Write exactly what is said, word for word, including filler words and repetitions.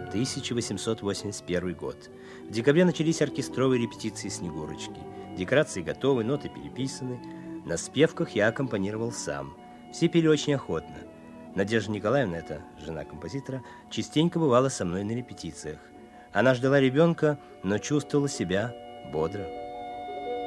тысяча восемьсот восемьдесят первый год. В декабре начались оркестровые репетиции «Снегурочки». Декорации готовы, ноты переписаны. На спевках я аккомпанировал сам. Все пели очень охотно. Надежда Николаевна, это жена композитора, частенько бывала со мной на репетициях. Она ждала ребенка, но чувствовала себя бодро.